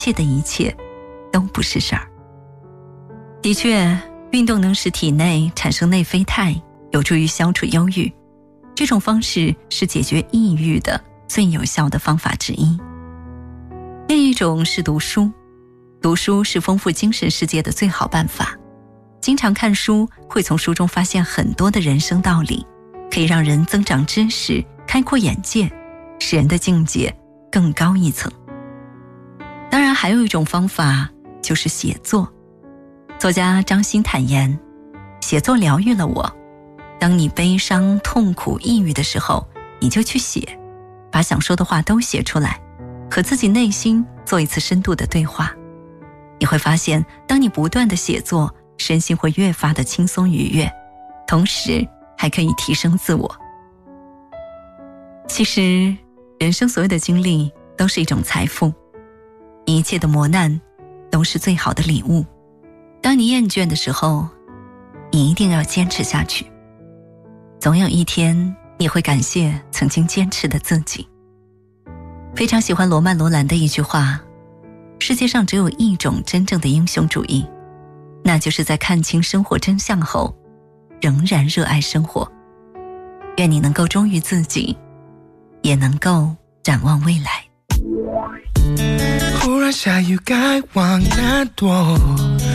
切的一切都不是事儿。的确，运动能使体内产生内啡肽，有助于消除忧郁。这种方式是解决抑郁的最有效的方法之一。另一种是读书，读书是丰富精神世界的最好办法。经常看书，会从书中发现很多的人生道理，可以让人增长知识，开阔眼界，使人的境界更高一层。当然还有一种方法，就是写作。作家张欣坦言，写作疗愈了我。当你悲伤、痛苦、抑郁的时候，你就去写，把想说的话都写出来，和自己内心做一次深度的对话。你会发现，当你不断的写作，身心会越发的轻松愉悦，同时还可以提升自我。其实，人生所有的经历都是一种财富，一切的磨难都是最好的礼物。当你厌倦的时候，你一定要坚持下去。总有一天，你会感谢曾经坚持的自己。非常喜欢罗曼·罗兰的一句话：世界上只有一种真正的英雄主义，那就是在看清生活真相后，仍然热爱生活。愿你能够忠于自己，也能够展望未来。 忽然下雨，该往哪躲？